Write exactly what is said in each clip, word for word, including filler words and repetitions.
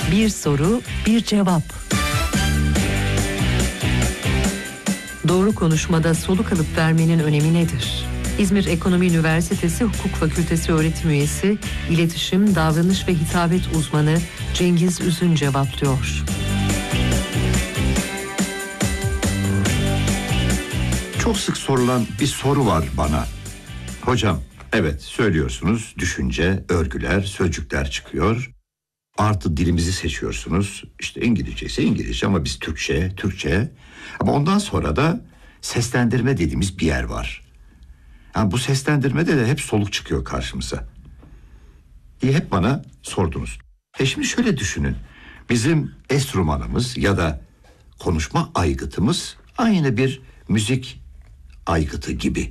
Bir soru, bir cevap. Doğru konuşmada soluk alıp vermenin önemi nedir? İzmir Ekonomi Üniversitesi Hukuk Fakültesi öğretim üyesi, iletişim, davranış ve hitabet uzmanı Cengiz Üzün cevaplıyor. Çok sık sorulan bir soru var bana. Hocam, evet söylüyorsunuz, düşünce, örgüler, sözcükler çıkıyor. Artı dilimizi seçiyorsunuz. İşte İngilizce ise İngilizce ama biz Türkçe, Türkçe. Ama ondan sonra da seslendirme dediğimiz bir yer var. Yani bu seslendirmede de hep soluk çıkıyor karşımıza diye hep bana sordunuz. E şimdi şöyle düşünün. Bizim enstrümanımız ya da konuşma aygıtımız aynı bir müzik aygıtı gibi.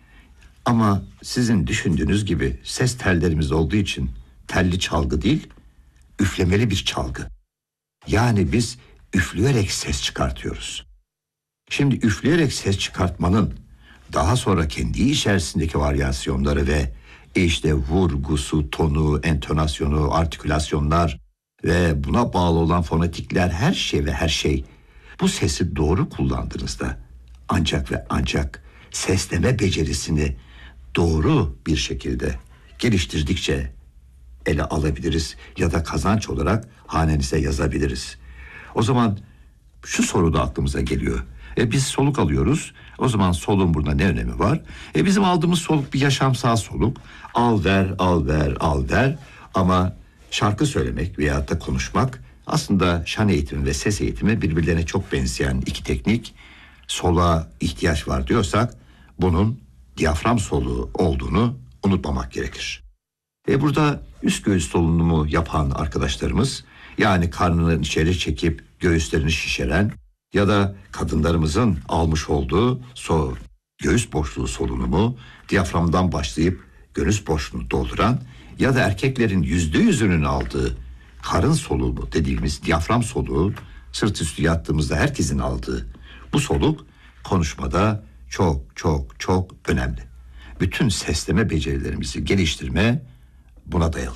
Ama sizin düşündüğünüz gibi ses tellerimiz olduğu için telli çalgı değil, üflemeli bir çalgı. Yani biz üfleyerek ses çıkartıyoruz. Şimdi üfleyerek ses çıkartmanın daha sonra kendi içerisindeki varyasyonları ve işte vurgusu, tonu, entonasyonu, artikülasyonlar ve buna bağlı olan fonetikler, her şey ve her şey bu sesi doğru kullandığınızda ancak ve ancak sesleme becerisini doğru bir şekilde geliştirdikçe ele alabiliriz ya da kazanç olarak hanenize yazabiliriz. O zaman şu soru da aklımıza geliyor. E biz soluk alıyoruz. O zaman solun burada ne önemi var? E bizim aldığımız soluk bir yaşamsal soluk. Al ver, al ver, al ver. Ama şarkı söylemek veyahut da konuşmak aslında şan eğitimi ve ses eğitimi birbirlerine çok benzeyen iki teknik. Soluğa ihtiyaç var diyorsak bunun diyafram soluğu olduğunu unutmamak gerekir. E burada üst göğüs solunumu yapan arkadaşlarımız, yani karnını içeri çekip göğüslerini şişiren ya da kadınlarımızın almış olduğu so göğüs boşluğu solunumu diyaframdan başlayıp göğüs boşluğunu dolduran ya da erkeklerin yüzde yüzünün aldığı karın soluğu dediğimiz diyafram soluğu, sırt üstü yattığımızda herkesin aldığı bu soluk konuşmada çok çok çok önemli. Bütün sesleme becerilerimizi geliştirme buna dayalı.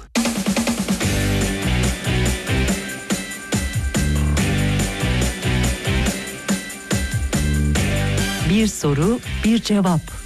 Bir soru, bir cevap.